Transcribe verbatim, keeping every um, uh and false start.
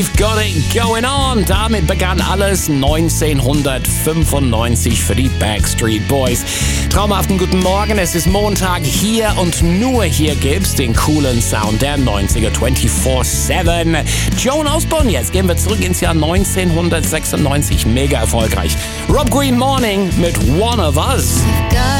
Got it going on. Damit begann alles neunzehnhundertfünfundneunzig für die Backstreet Boys. Traumhaften guten Morgen, es ist Montag. Hier und nur hier gibt's den coolen Sound der neunziger vierundzwanzig sieben. Joan Osborne, jetzt gehen wir zurück ins Jahr neunzehnhundertsechsundneunzig. Mega erfolgreich. Rob Green Morning mit One of Us.